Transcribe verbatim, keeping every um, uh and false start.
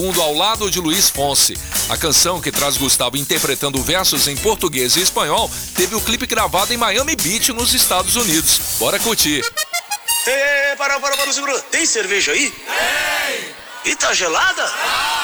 ao lado de Luiz Fonsi. A canção, que traz Gustavo interpretando versos em português e espanhol, teve o clipe gravado em Miami Beach, nos Estados Unidos. Bora curtir. Ei, para, para, para, segura. Tem cerveja aí? Tem! E tá gelada?